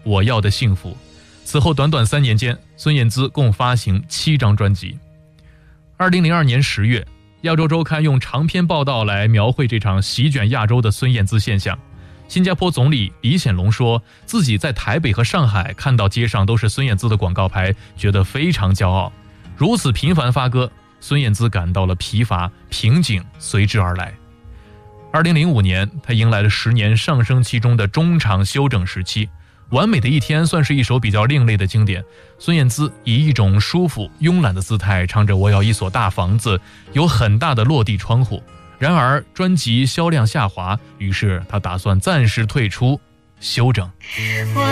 我要的幸福。此后短短3年间，孙燕姿共发行7张专辑。2002年10月，亚洲周刊用长篇报道来描绘这场席卷亚洲的孙燕姿现象。新加坡总理李显龙说，自己在台北和上海看到街上都是孙燕姿的广告牌，觉得非常骄傲。如此频繁发歌，孙燕姿感到了疲乏，瓶颈随之而来。2005年，她迎来了10年上升期中的中场休整时期。完美的一天算是一首比较另类的经典，孙燕姿以一种舒服慵懒的姿态唱着我要一所大房子，有很大的落地窗户。然而专辑销量下滑，于是她打算暂时退出休整。